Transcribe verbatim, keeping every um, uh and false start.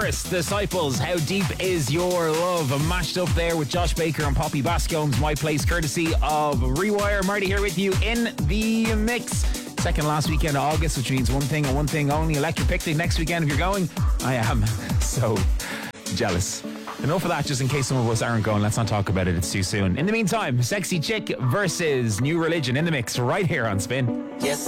Forest Disciples, How Deep Is Your Love? I'm mashed up there with Josh Baker and Poppy Bascombs, My Place, courtesy of Rewire. Marty here with you in the mix. Second last weekend of August, which means one thing and one thing only. Electric Picnic next weekend if you're going. I am so jealous. Enough of that, just in case some of us aren't going. Let's not talk about it, it's too soon. In the meantime, Sexy Chick versus New Religion in the mix right here on Spin. Yes.